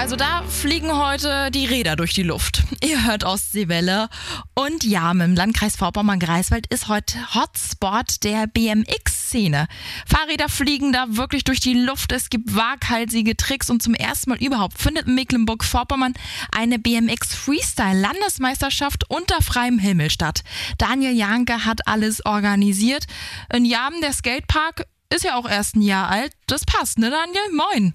Also da fliegen heute die Räder durch die Luft. Ihr hört Ostseewelle. Und ja, im Landkreis Vorpommern-Greifswald ist heute Hotspot der BMX-Szene. Fahrräder fliegen da wirklich durch die Luft. Es gibt waghalsige Tricks und zum ersten Mal überhaupt findet in Mecklenburg-Vorpommern eine BMX-Freestyle-Landesmeisterschaft unter freiem Himmel statt. Daniel Janke hat alles organisiert. In Jamen, der Skatepark, ist ja auch erst ein Jahr alt. Das passt, ne Daniel? Moin.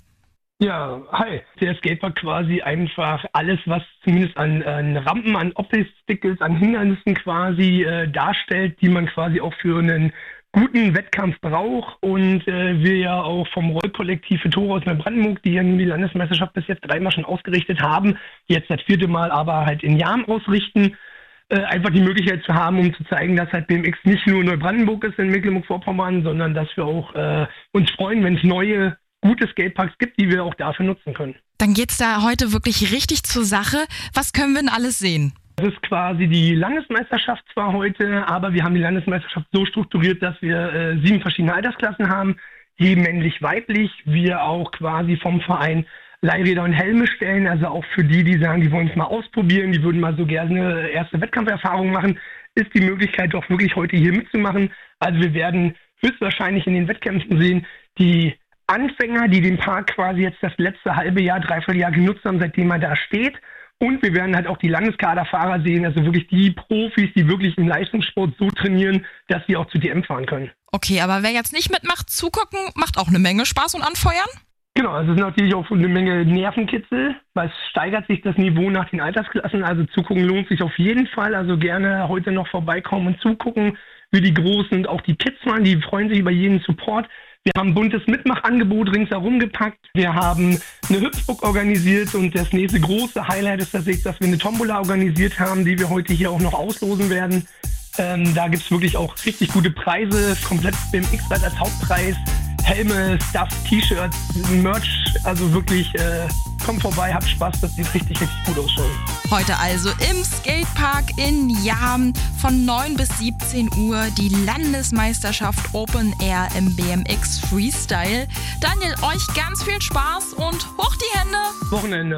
Ja, hi. Der Skatepark quasi einfach alles, was zumindest an Rampen, an Obstacles, an Hindernissen quasi darstellt, die man quasi auch für einen guten Wettkampf braucht. Und wir ja auch vom Rollkollektiv für Tore aus Neubrandenburg, die ja nun die Landesmeisterschaft bis jetzt 3-mal schon ausgerichtet haben, jetzt das 4. Mal aber halt in Jahren ausrichten, einfach die Möglichkeit zu haben, um zu zeigen, dass halt BMX nicht nur Neubrandenburg ist in Mecklenburg-Vorpommern, sondern dass wir auch uns freuen, wenn es neue gute Skateparks gibt, die wir auch dafür nutzen können. Dann geht's da heute wirklich richtig zur Sache. Was können wir denn alles sehen? Das ist quasi die Landesmeisterschaft zwar heute, aber wir haben die Landesmeisterschaft so strukturiert, dass wir 7 verschiedene Altersklassen haben, je männlich-weiblich. Wir auch quasi vom Verein Leihräder und Helme stellen, also auch für die, die sagen, die wollen es mal ausprobieren, die würden mal so gerne erste Wettkampferfahrung machen, ist die Möglichkeit doch wirklich heute hier mitzumachen. Also wir werden höchstwahrscheinlich in den Wettkämpfen sehen, die Anfänger, die den Park quasi jetzt das letzte halbe Jahr, Dreivierteljahr genutzt haben, seitdem er da steht. Und wir werden halt auch die Landeskaderfahrer sehen, also wirklich die Profis, die wirklich im Leistungssport so trainieren, dass sie auch zu DM fahren können. Okay, aber wer jetzt nicht mitmacht, zugucken, macht auch eine Menge Spaß und anfeuern? Genau, also es ist natürlich auch eine Menge Nervenkitzel, weil es steigert sich das Niveau nach den Altersklassen. Also zugucken lohnt sich auf jeden Fall. Also gerne heute noch vorbeikommen und zugucken, wie die Großen und auch die Kids waren. Die freuen sich über jeden Support. Wir haben ein buntes Mitmachangebot ringsherum gepackt. Wir haben eine Hüpfburg organisiert und das nächste große Highlight ist tatsächlich, dass wir eine Tombola organisiert haben, die wir heute hier auch noch auslosen werden. Da gibt es wirklich auch richtig gute Preise, komplett BMX-Rad als Hauptpreis, Helme, Stuff, T-Shirts, Merch, also wirklich kommt vorbei, habt Spaß, das sieht richtig, richtig gut aus schon. Heute also im Skatepark in Jamen von 9 bis 17 Uhr die Landesmeisterschaft Open Air im BMX Freestyle. Daniel, euch ganz viel Spaß und hoch die Hände! Wochenende!